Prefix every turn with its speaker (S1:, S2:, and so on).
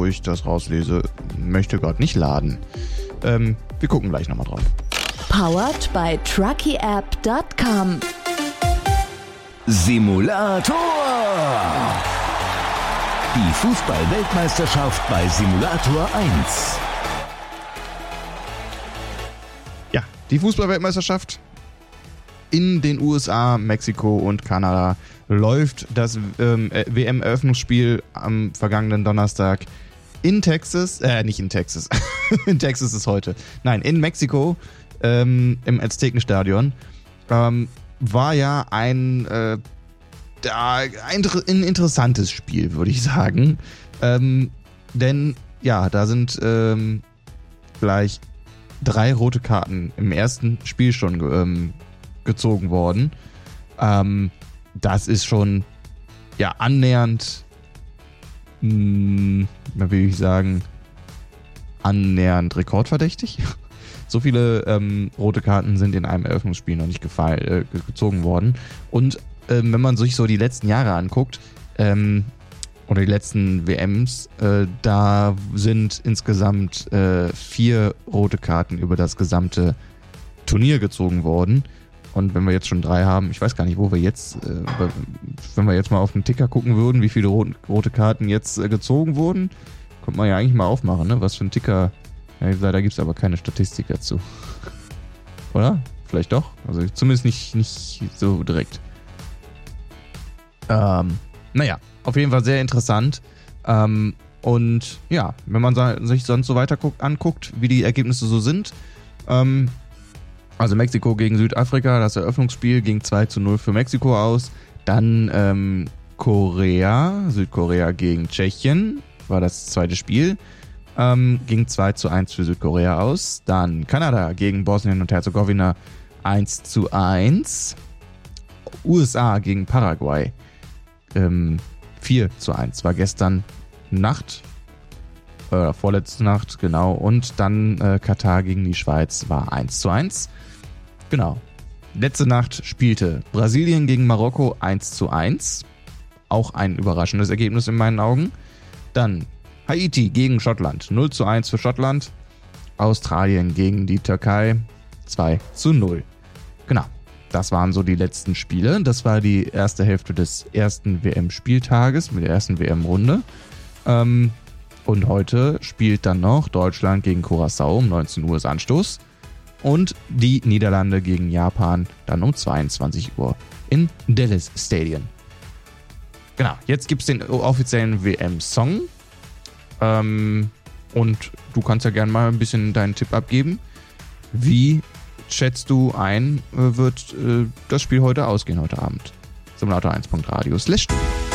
S1: wo ich das rauslese, möchte Gott nicht laden. Wir gucken gleich nochmal drauf.
S2: Powered by truckyapp.com.
S3: Simulator! Die Fußball-Weltmeisterschaft bei Simulator 1.
S1: Ja, die Fußball-Weltmeisterschaft in den USA, Mexiko und Kanada läuft. Das WM-Eröffnungsspiel am vergangenen Donnerstag in Texas, nicht in Texas, in Texas ist heute, nein, in Mexiko, im Aztekenstadion, war ja ein interessantes Spiel, würde ich sagen. Denn ja, da sind gleich 3 rote Karten im ersten Spiel schon gezogen worden. Das ist schon ja annähernd, wie will ich sagen, annähernd rekordverdächtig. So viele rote Karten sind in einem Eröffnungsspiel noch nicht gezogen worden. Und wenn man sich so die letzten Jahre anguckt, oder die letzten WMs, da sind insgesamt 4 rote Karten über das gesamte Turnier gezogen worden. Und wenn wir jetzt schon 3 haben, ich weiß gar nicht, wo wir jetzt, wenn wir jetzt mal auf den Ticker gucken würden, wie viele rote Karten jetzt gezogen wurden, könnte man ja eigentlich mal aufmachen, ne? Was für ein Ticker. Ja, leider gibt es aber keine Statistik dazu. Oder? Vielleicht doch? Also zumindest nicht so direkt. Naja, auf jeden Fall sehr interessant. Und ja, wenn man sich sonst so weiter anguckt, wie die Ergebnisse so sind. Also Mexiko gegen Südafrika, das Eröffnungsspiel ging 2:0 für Mexiko aus. Dann Südkorea gegen Tschechien war das zweite Spiel. Ging 2:1 für Südkorea aus. Dann Kanada gegen Bosnien und Herzegowina 1:1. USA gegen Paraguay 4:1. War gestern Nacht, vorletzte Nacht, genau. Und dann Katar gegen die Schweiz war 1:1. Genau. Letzte Nacht spielte Brasilien gegen Marokko 1:1. Auch ein überraschendes Ergebnis in meinen Augen. Dann Haiti gegen Schottland 0:1 für Schottland. Australien gegen die Türkei 2:0. Genau. Das waren so die letzten Spiele. Das war die erste Hälfte des ersten WM-Spieltages mit der ersten WM-Runde. Und heute spielt dann noch Deutschland gegen Curaçao um 19 Uhr ist Anstoß. Und die Niederlande gegen Japan dann um 22 Uhr in Dallas Stadium. Genau, jetzt gibt es den offiziellen WM-Song. Und du kannst ja gerne mal ein bisschen deinen Tipp abgeben. Wie schätzt du ein, wird das Spiel heute ausgehen, heute Abend? Simulator1.radio/Studio.